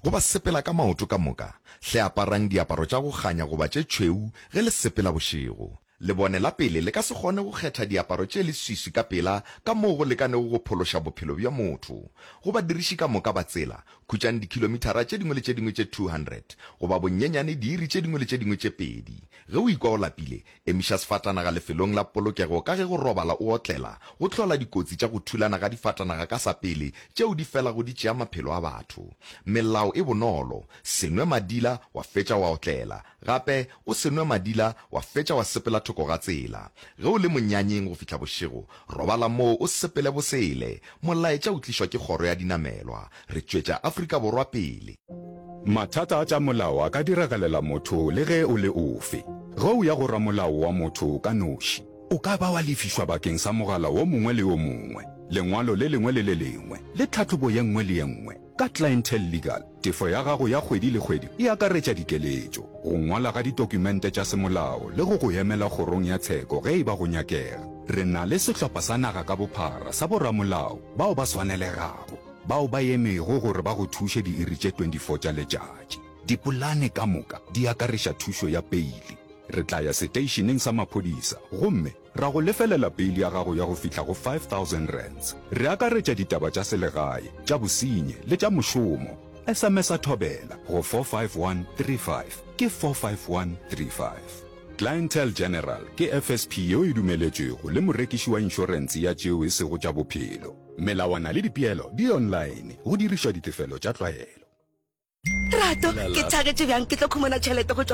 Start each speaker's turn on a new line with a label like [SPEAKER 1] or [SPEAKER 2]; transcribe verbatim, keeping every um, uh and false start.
[SPEAKER 1] go ba sepela ka maoto ka moka hle aparang diaparo tša go ganya go ba tše tšhweu ge le sepela bošego. Le bone la pele le ka se kgone go kgetha diaparo tše leswiswi ka pela ka moo go lekanego go phološa bophelo bja motho. Go ba diriši ka moka ba tsela khutšang dikilomitara tše dingwe le tše dingwe tše two hundred goba bonyenyane diiri tše dingwe le tše dingwe tše pedi. Ge o ikwa o lapile emiša sefatanaga lefelong la polokego ka ge go robala o otlela go hlola dikotsi tša go thulana ga difatanaga ka sa pele tšeo di fela go di tšea maphelo a batho. Melao e bonolo, senwe madila wa fetša wa otlela, gape o senwe madila wa fetša wa sepela thoko ga tsela. Ge o le monyanyeng go fihla bošego robala moo o sepele bosele. Molaetša o tlišwa ke kgoro ya dinamelwa. Re tšwetša Afrika Borwa pele.
[SPEAKER 2] Mathata a tša molao a ka diragalela motho le ge o le ofe. Ge o ya go ramolao wa motho ka noši, o ka ba wa lefišwa bakeng sa mogala o mongwe le o mongwe, lengwalo le lengwe le le lengwe, le tlhatlhobo ye nngwe le ye nngwe. Ka Clientele Legal, tefo ya gago ya kgwedi le kgwedi e akaretša dikeletšo, go ngwala ga ditokumente tša semolao le go go emela kgorong ya tsheko ge e ba go nyakega. Re na le sehlopha sa naga ka bophara sa boramolao bao ba swanelegago, bao ba emego gore ba go thuše diiri tše twenty-four tša letšatši. Dipolane ka moka di akaretša thušo ya peili. Re tla ya seteišeneng sa maphodisa gomme ra go lefelela peili ya gago ya go fihla go five thousand rands. Re akaretša ditaba tša selegae, tša bosenye le tša mošomo. S M S a thobela go four five one three five ke four five one three five. Clientele General ke F S P yo e dumeletšego le morekiši wa inšorense ya tšeo e sego tša bophelo. Melawana le dipeelo di online go dirišwa ditefelo tša tlwaelo.
[SPEAKER 3] Rato, ke tšhagetše bjang ke tlo khumana tšhelete go